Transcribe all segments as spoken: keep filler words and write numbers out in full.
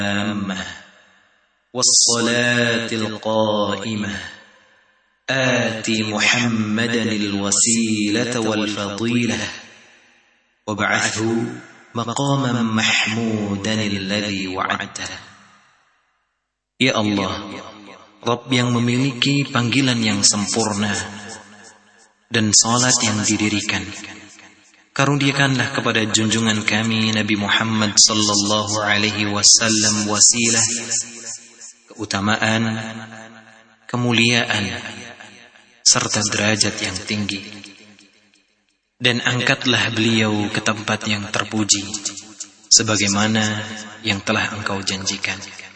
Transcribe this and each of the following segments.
والصلاة القائمة آت محمدا الوسيلة والفضيلة وابعثه مقاما محمودا الذي وعدته. Ya Allah, Rabb yang memiliki panggilan yang sempurna dan salat yang didirikan, karuniakanlah kepada junjungan kami Nabi Muhammad sallallahu alaihi wasallam wasilah, keutamaan, kemuliaan, serta derajat yang tinggi. Dan angkatlah beliau ke tempat yang terpuji, sebagaimana yang telah engkau janjikan.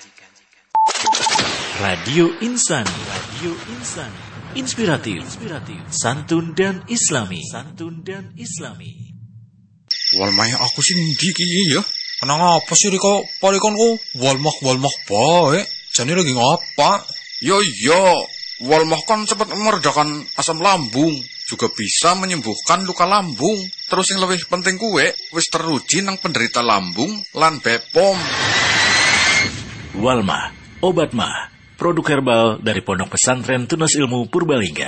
Radio Insani, Radio Insani, inspiratif, inspiratif, santun dan islami, santun dan islami. Wal maya aku sih ndi ki ya? Kenang apa sih Riko? Parikonku walmah walmah bae. Jane lagi ngapa? Yo yo, walmah kan cepat meredakan asam lambung, juga bisa menyembuhkan luka lambung. Terus yang lebih penting kuwe wis teruji nang penderita lambung lan Bepom. Walmah, obat mah, produk herbal dari Pondok Pesantren Tunas Ilmu Purbalingga.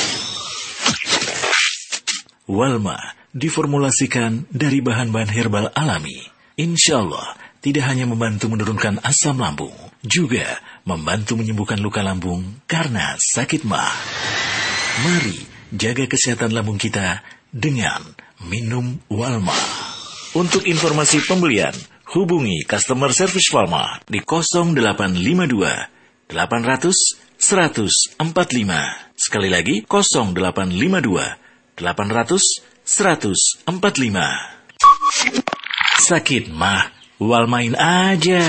Walmah diformulasikan dari bahan-bahan herbal alami. Insya Allah tidak hanya membantu menurunkan asam lambung, juga membantu menyembuhkan luka lambung karena sakit mah. Mari jaga kesehatan lambung kita dengan minum Walmah. Untuk informasi pembelian, hubungi customer service Walmah di nol delapan lima dua delapan nol nol satu nol empat lima. Sekali lagi nol delapan lima dua delapan nol nol satu nol empat lima. Sakit mah, Walmain aja.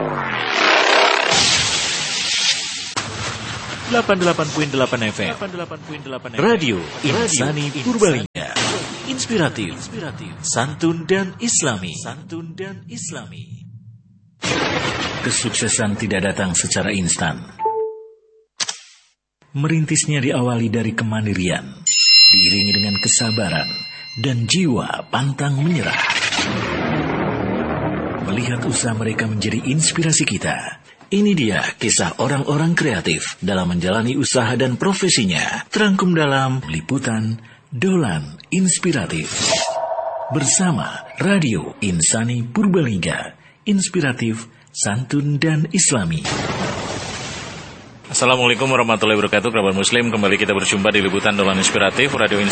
delapan puluh delapan koma delapan F M Radio Insani Purbalingga. Inspiratif, santun dan islami, santun dan islami. Kesuksesan tidak datang secara instan. Merintisnya diawali dari kemandirian, diiringi dengan kesabaran dan jiwa pantang menyerah. Melihat usaha mereka menjadi inspirasi kita. Ini dia kisah orang-orang kreatif dalam menjalani usaha dan profesinya. Terangkum dalam liputan Dolan Inspiratif. Bersama Radio Insani Purbalingga. Inspiratif, santun dan islami. Assalamualaikum warahmatullahi wabarakatuh. Kerabat muslim, kembali kita berjumpa di liputan Dolan Inspiratif Radio Insani